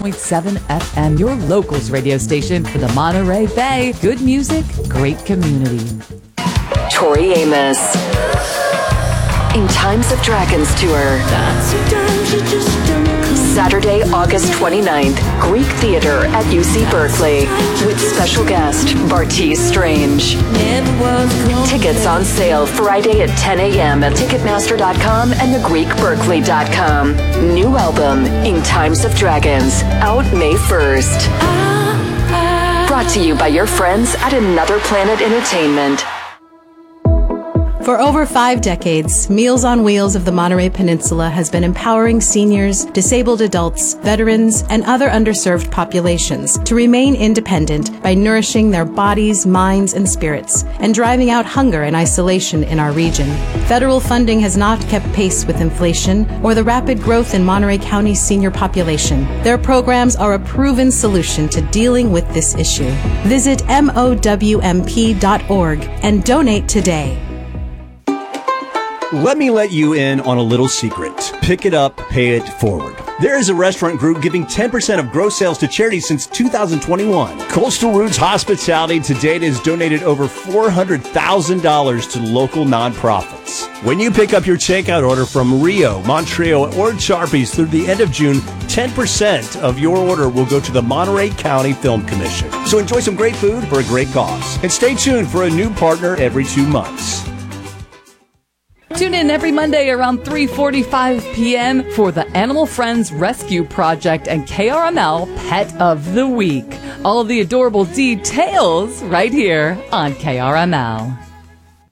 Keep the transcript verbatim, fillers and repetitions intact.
point seven F M, your locals radio station for the Monterey Bay. Good music, great community. Tori Amos. In Times of Dragons Tour. Saturday, August twenty-ninth, Greek Theater at U C Berkeley with special guest Bartees Strange. Tickets on sale Friday at ten a.m. at Ticketmaster dot com and the greek berkeley dot com. New album, In Times of Dragons, out May first. Brought to you by your friends at Another Planet Entertainment. For over five decades, Meals on Wheels of the Monterey Peninsula has been empowering seniors, disabled adults, veterans, and other underserved populations to remain independent by nourishing their bodies, minds, and spirits, and driving out hunger and isolation in our region. Federal funding has not kept pace with inflation or the rapid growth in Monterey County's senior population. Their programs are a proven solution to dealing with this issue. Visit M O W M P dot org and donate today. Let me let you in on a little secret. Pick it up, pay it forward. There is a restaurant group giving ten percent of gross sales to charity since two thousand twenty-one. Coastal Roots Hospitality to date has donated over four hundred thousand dollars to local nonprofits. When you pick up your takeout order from Rio, Montreal, or Charpies through the end of June, ten percent of your order will go to the Monterey County Film Commission. So enjoy some great food for a great cause. And stay tuned for a new partner every two months. Tune in every Monday around three forty-five p.m. for the Animal Friends Rescue Project and K R M L Pet of the Week. All the adorable details right here on K R M L.